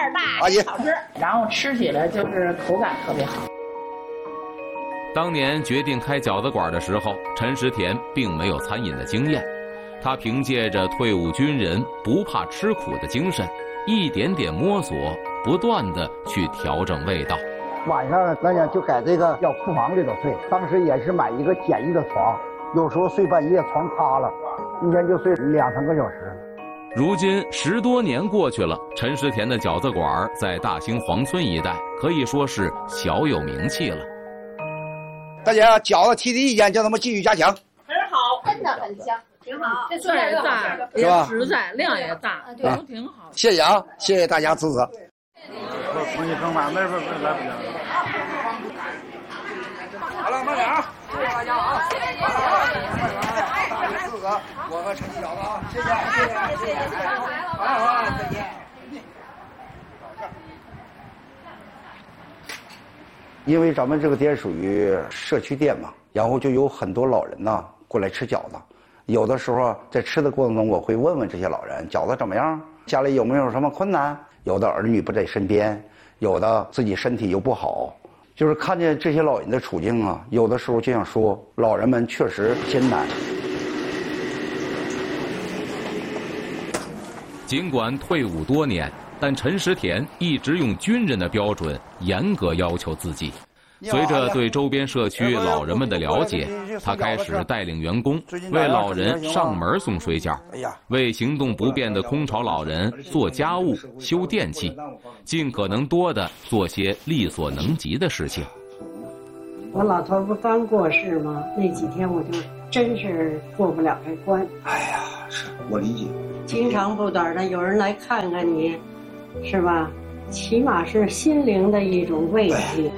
儿大，好吃，然后吃起来就是口感特别好。 当年决定开饺子馆的时候，陈石田并没有餐饮的经验，他凭借着退伍军人不怕吃苦的精神，一点点摸索，不断的去调整味道。 晚上咱家就在这个小库房里头睡，当时也是买一个简易的床，有时候睡半夜床塌了，一天就睡2-3个小时。 如今10多年过去了，陈石田的饺子馆在大兴黄村一带可以说是小有名气了。 大家饺子提的意见，叫他们继续加强。 很好，真的很香，挺好。这蒜也大，也实在，量也大，对，都挺好。 谢谢啊，谢谢大家支持。 重新更换，没事来不及了。 好了，慢点啊！谢谢大家啊！谢谢大家支持，我和陈记饺子啊，谢谢谢谢，好，再见。因为咱们这个店属于社区店嘛，然后就有很多老人呐过来吃饺子。有的时候在吃的过程中，我会问问这些老人饺子怎么样，家里有没有什么困难。有的儿女不在身边，有的自己身体又不好，就是看见这些老人的处境啊，有的时候就想说，老人们确实艰难。 尽管退伍多年，但陈石田一直用军人的标准严格要求自己。随着对周边社区老人们的了解，他开始带领员工为老人上门送水饺，为行动不便的空巢老人做家务、修电器，尽可能多的做些力所能及的事情。 我老头不刚过世吗？那几天我就真是过不了这关。 哎呀，是我理解。 经常不短的有人来看看你，是吧？起码是心灵的一种慰藉。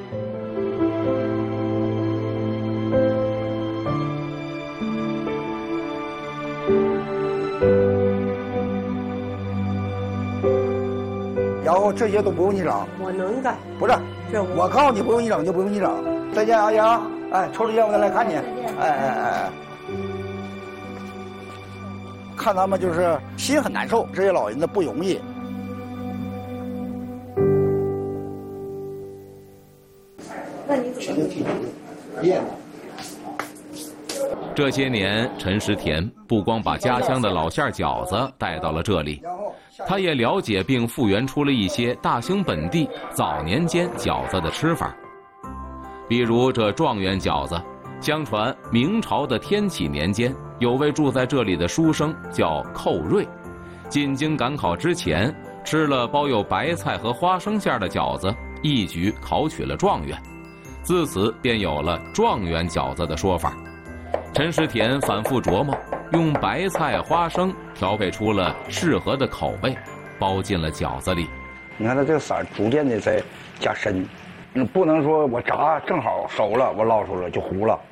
然后这些都不用你整， 我能干。 不是，我告诉你不用你整就不用你整。再见，阿姨啊！哎，抽时间我再来看你。哎，看他们就是心很难受，这些老人的不容易。 那你怎么练？ 这些年，陈石田不光把家乡的老馅饺子带到了这里，他也了解并复原出了一些大兴本地早年间饺子的吃法。比如这状元饺子，相传明朝的天启年间，有位住在这里的书生叫寇瑞，进京赶考之前吃了包有白菜和花生馅的饺子，一举考取了状元，自此便有了状元饺子的说法。陈石田反复琢磨，用白菜、花生调配出了适合的口味，包进了饺子里。 你看它这个色逐渐的在加深，不能说我炸正好熟了，我捞出来就糊了。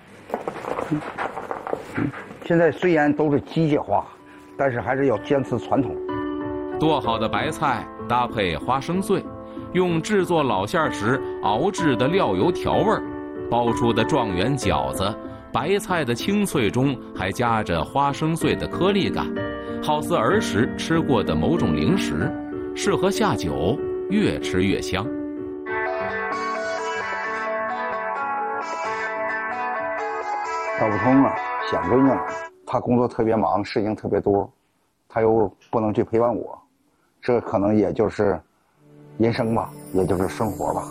现在虽然都是机械化，但是还是要坚持传统。 剁好的白菜搭配花生碎，用制作老馅时熬制的料油调味，包出的状元饺子，白菜的清脆中还夹着花生碎的颗粒感，好似儿时吃过的某种零食，适合下酒，越吃越香。 搞不通了，想闺女了，她工作特别忙，事情特别多，她又不能去陪伴我，这可能也就是人生吧，也就是生活吧。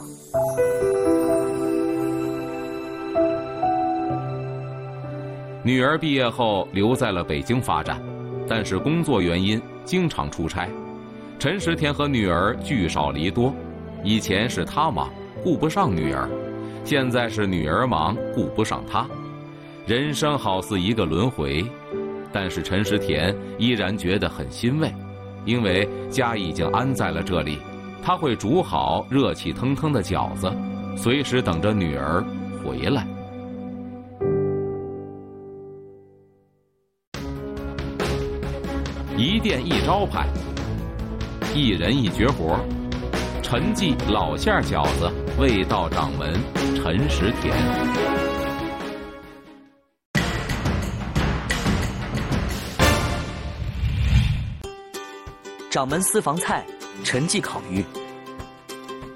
女儿毕业后留在了北京发展，但是工作原因经常出差。陈石田和女儿聚少离多，以前是他忙，顾不上女儿，现在是女儿忙，顾不上他。人生好似一个轮回，但是陈石田依然觉得很欣慰，因为家已经安在了这里，他会煮好热气腾腾的饺子，随时等着女儿回来。一店一招牌，一人一绝活，陈记老馅饺子，味道掌门陈石田。 掌门私房菜，陈记烤鱼，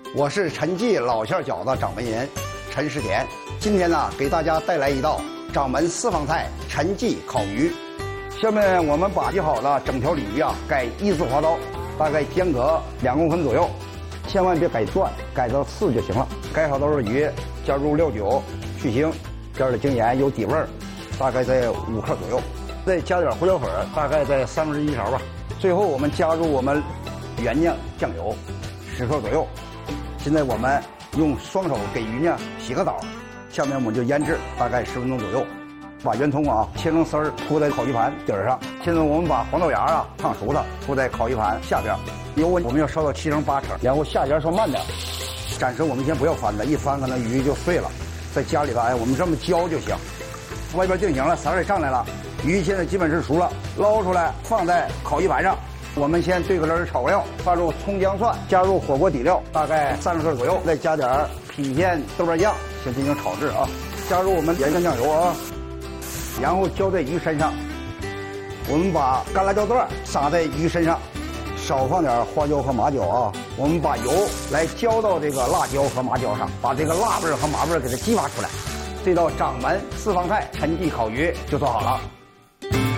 我是陈记老馅饺子掌门人陈世田。今天呢，给大家带来一道掌门私房菜陈记烤鱼。下面我们把洗好的整条鲤鱼啊，改1字滑刀，大概间隔2公分左右，千万别改断，改到刺就行了。改好刀的鱼加入料酒去腥，加点精盐有底味儿，大概在5克左右，再加点胡椒粉，大概在1/3勺吧。最后我们加入我们原酱酱油10克左右。现在我们用双手给鱼呢洗个澡，下面我们就腌制，大概10分钟左右。把圆葱啊切成丝儿，铺在烤鱼盘底儿上。现在我们把黄豆芽啊烫熟了，铺在烤鱼盘下边。油温我们要烧到7成8成，然后下沿烧慢点。暂时我们先不要翻它，一翻可能鱼就碎了。在家里头，我们这么浇就行。外边定型了，色儿也上来了，鱼现在基本是熟了，捞出来放在烤鱼盘上。我们先兑个汁炒料，放入葱姜蒜，加入火锅底料，大概30克左右，再加点郫县豆瓣酱，先进行炒制啊。加入我们原酱油啊，然后浇在鱼身上。我们把干辣椒段撒在鱼身上，少放点花椒和麻椒啊。我们把油来浇到这个辣椒和麻椒上，把这个辣味和麻味给它激发出来。这道掌门私房菜陈记烤鱼就做好了。